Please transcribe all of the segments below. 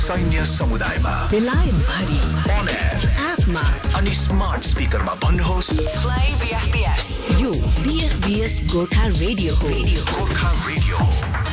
सैन्य समुदायमा बेलायत भरि on air एपमा अनि स्मार्ट स्पिकरमा भन्नुहोस् प्ले बीएफबीएस यो बीएफबीएस गोर्खा रेडियो हो गोर्खा रेडियो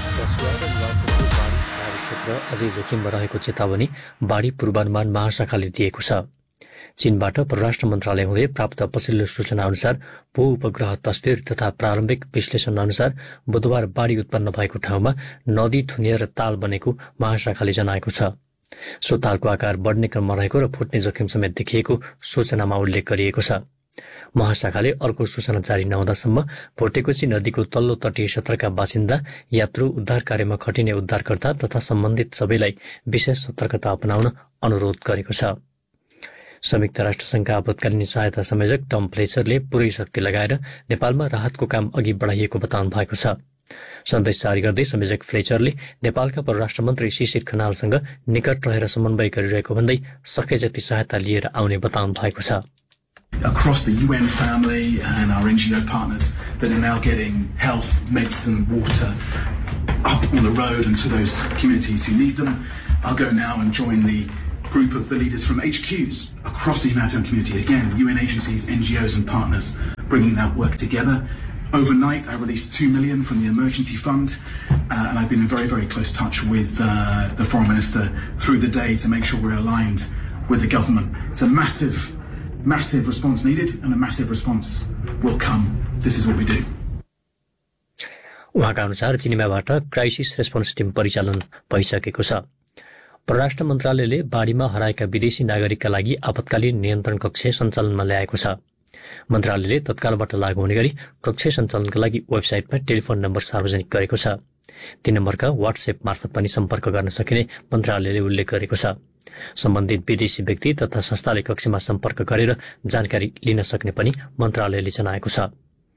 क्षेत्र अझै जोखिममा रहेको चेतावनी बाढी पूर्वानुमान महाशाखाले दिएको छ। चीनबाट परराष्ट्र मन्त्रालय हुँदै प्राप्त पछिल्लो सूचना अनुसार भू उपग्रह तस्बिर तथा प्रारम्भिक विश्लेषण अनुसार बुधबार बाढी उत्पन्न भएको ठाउँमा नदी थुनिएर ताल बनेको महाशाखाले जनाएको छ। सो तालको आकार बढ्ने क्रममा रहेको र फुट्ने जोखिम समेत देखिएको सूचनामा उल्लेख गरिएको छ। महाशाखाले अर्को सूचना जारी नहुँदासम्म भोटेकोची नदीको तल्लो तटीय क्षेत्रका बासिन्दा, यात्रु, उद्धार कार्यमा खटिने उद्धारकर्ता तथा सम्बन्धित सबैलाई विशेष सतर्कता अपनाउन अनुरोध गरेको छ। संयुक्त राष्ट्रसङ्घका आपतकालीन सहायता संयोजक टम फ्लेचरले पूरै शक्ति लगाएर नेपालमा राहतको काम अघि बढाइएको बताउनु भएको छ। सन्देश जारी गर्दै संयोजक फ्लेचरले नेपालका परराष्ट्र मन्त्री शिशिर खनालसँग निकट रहेर समन्वय गरिरहेको भन्दै सके जति सहायता लिएर आउने बताउनु भएको छ। Across the UN family and our NGO partners that are now getting health, medicine, water up on the road and to those communities who need them. I'll go now and join the group of the leaders from HQs across the humanitarian community. Again, UN agencies, NGOs and partners bringing that work together. Overnight, I released 2 million from the emergency fund, and I've been in very, very close touch with the foreign minister through the day to make sure we're aligned with the government. It's a massive response needed, and a massive response will come. This is what we do. उहाँका अनुसार जिनेभाबाट crisis response team परिचालन भइसकेको छ। परराष्ट्र मन्त्रालयले बाढीमा हराएका विदेशी नागरिकका लागि आपतकालीन नियन्त्रण कक्ष सञ्चालनमा ल्याएको छ। मन्त्रालयले तत्कालबाट लागू हुने गरी कक्ष सञ्चालनका लागि वेबसाइटमा टेलिफोन नम्बर सार्वजनिक गरेको छ। ती नम्बरका वाट्सएप मार्फत पनि सम्पर्क गर्न सकिने मन्त्रालयले उल्लेख गरेको छ। सम्बन्धित विदेशी व्यक्ति तथा संस्थाले कक्षमा सम्पर्क गरेर जानकारी लिन सक्ने पनि मन्त्रालयले जनाएको छ।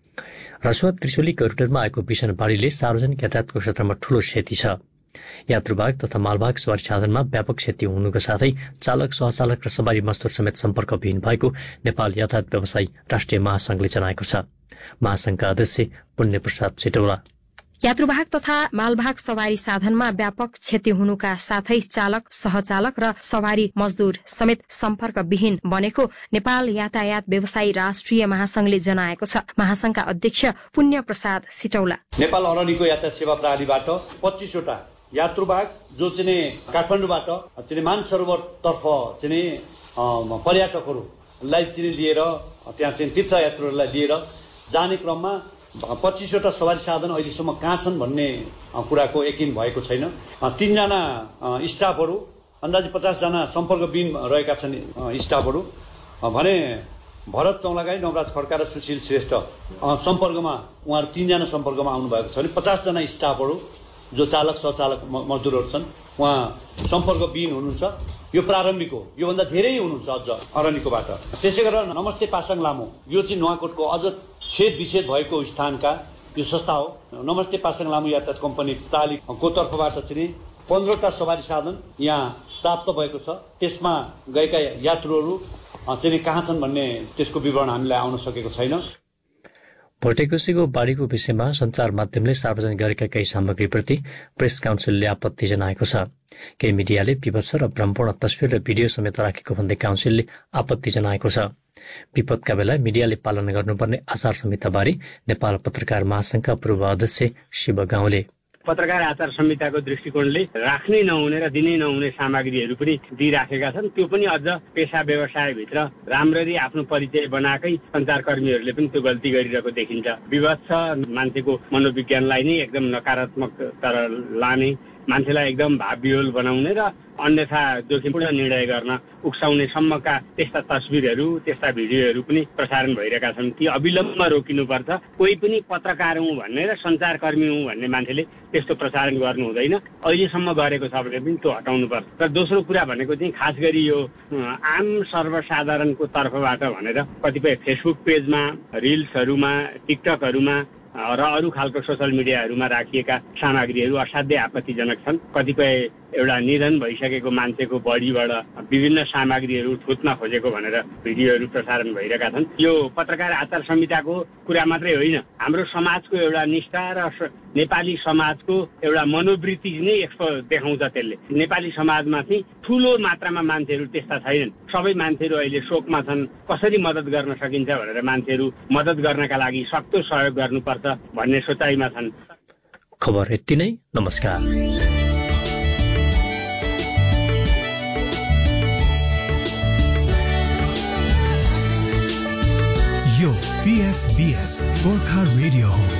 रसुवा त्रिशुली करिडोरमा आएको भीषण बाढीले सार्वजनिक यातायातको क्षेत्रमा ठूलो क्षति छ। यात्रुवाहक तथा मालवाहक सवारी साधनमा व्यापक क्षति हुनुका साथै चालक, सहचालक र सवारी मजदुर समेत सम्पर्कविहीन भएको नेपाल यातायात व्यवसायी राष्ट्रिय महासंघले जनाएको छ। महासंघका अध्यक्ष पुण्य प्रसाद सिटौला यात्रुवाहक तथा मालवाहक सवारी साधनमा व्यापक क्षति हुनुका साथै चालक, सहचालक र सवारी मजदुर समेत सम्पर्कविहीन बनेको नेपाल यातायात व्यवसायी राष्ट्रिय महासंघले जनाएको छ। महासंघका अध्यक्ष पुण्य प्रसाद सिटौला नेपाल अरनिको यातायात सेवा प्रणालीबाट 25 वटा यात्रुवाहक जो चाहिँ काठमाडौँबाट चाहिँ मानसरोवर तर्फ चाहिँ पर्यटकहरूलाई चाहिँ लिएर त्यहाँ चाहिँ तीर्थयात्रुहरूलाई लिएर जाने क्रममा 25 वटा सवारी साधन अहिलेसम्म कहाँ छन् भन्ने कुराको यकिन भएको छैन। 3 जना स्टाफहरू, अन्दाजी 50 जना सम्पर्कविहीन रहेका छन् स्टाफहरू भने भरत चौलागाई, नवराज खड्का र सुशील श्रेष्ठ सम्पर्कमा, उहाँहरू 3 जना सम्पर्कमा आउनु भएको छ भने 50 जना स्टाफहरू जो चालक, सहचालक, मजदुरहरू छन् उहाँ सम्पर्कविहीन हुनुहुन्छ। यो प्रारम्भिक हो, योभन्दा धेरै हुनुहुन्छ अझ अरनिकोबाट। त्यसै गरेर नमस्ते पासाङ लामो, यो चाहिँ नुवाकोटको अझ छेद विच्छेद भएको स्थानका यो संस्था हो। नमस्ते पासाङ लामो यातायात कम्पनी प्रालीको तर्फबाट चाहिँ 15वटा सवारी साधन यहाँ प्राप्त भएको छ। त्यसमा गएका यात्रुहरू चाहिँ कहाँ छन् भन्ने त्यसको विवरण हामीलाई आउन सकेको छैन। भोटेकोसीको बाढीको विषयमा सञ्चार माध्यमले सार्वजनिक गरेका केही सामग्रीप्रति प्रेस काउन्सिलले आपत्ति जनाएको छ। केही मिडियाले विभत्स र भ्रमपूर्ण तस्विर र भिडियो समेत राखेको भन्दै काउन्सिलले आपत्ति जनाएको छ। विपदका बेला मिडियाले पालन गर्नुपर्ने आचार संहिताबारे नेपाल पत्रकार महासंघका पूर्व अध्यक्ष शिव गाउँले पत्रकार आचार संहिताको दृष्टिकोणले राख्नै नहुने र दिनै नहुने सामग्रीहरू पनि दिइराखेका छन्। त्यो पनि अझ पेसा व्यवसायभित्र राम्ररी आफ्नो परिचय बनाएकै सञ्चारकर्मीहरूले पनि त्यो गल्ती गरिरहेको देखिन्छ। विभत्स मान्छेको मनोविज्ञानलाई नै एकदम नकारात्मक तर लाने, मान्छेलाई एकदम भावविह्वल बनाउने र अन्यथा जोखिमपूर्ण निर्णय गर्न उक्साउने सम्मका त्यस्ता तस्बिरहरू, त्यस्ता भिडियोहरू पनि प्रसारण भइरहेका छन्। ती अविलम्बमा रोकिनुपर्छ। कोही पनि पत्रकार हुँ भन्ने र सञ्चारकर्मी हुँ भन्ने मान्छेले त्यस्तो प्रसारण गर्नु हुँदैन। अहिलेसम्म गरेको छ भने पनि त्यो हटाउनुपर्छ। र दोस्रो कुरा भनेको चाहिँ खास गरी यो आम सर्वसाधारणको तर्फबाट भनेर कतिपय फेसबुक पेजमा, रिल्सहरूमा, टिकटकहरूमा र अरू खालको सोसल मिडियाहरूमा राखिएका सामग्रीहरू असाध्यै आपत्तिजनक छन्। कतिपय एउटा निधन भइसकेको मान्छेको बडीबाट विभिन्न सामग्रीहरू थुत्न खोजेको भनेर भिडियोहरू प्रसारण भइरहेका छन्। यो पत्रकार आचार संहिताको कुरा मात्रै होइन, हाम्रो समाजको एउटा निष्ठा र नेपाली समाजको एउटा मनोवृत्ति नै यस्तो देखाउँछ। त्यसले नेपाली समाजमा चाहिँ ठुलो मात्रामा मान्छेहरू त्यस्ता छैनन्। सबै मान्छेहरू अहिले शोकमा छन्। कसरी मद्दत गर्न सकिन्छ भनेर मान्छेहरू मद्दत गर्नका लागि सक्दो सहयोग गर्नुपर्छ भन्ने सोचाइमा छन्। खबर यति नै। नमस्कार। यो PFBS गोर्खा रेडियो हो।